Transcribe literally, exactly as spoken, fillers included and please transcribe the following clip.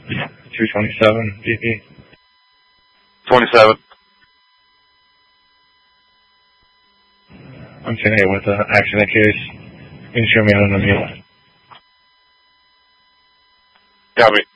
two twenty-seven, V P. twenty-seven. I'm ten eight with the accident case. Can you show me out on the mule? Copy.